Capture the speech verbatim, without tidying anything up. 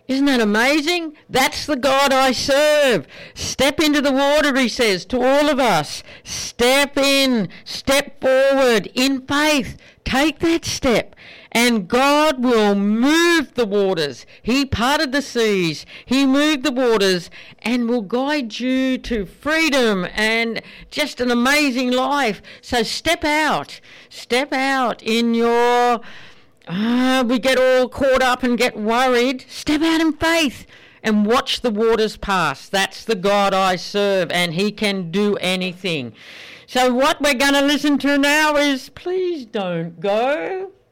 Isn't that amazing? That's the God I serve. Step into the water, he says to all of us. Step in, step forward in faith. Take that step and God will move the waters. He parted the seas. He moved the waters and will guide you to freedom and just an amazing life. So step out. Step out in your... Ah, we get all caught up and get worried. Step out in faith and watch the waters pass. That's the God I serve, and he can do anything. So what we're going to listen to now is Please Don't Go.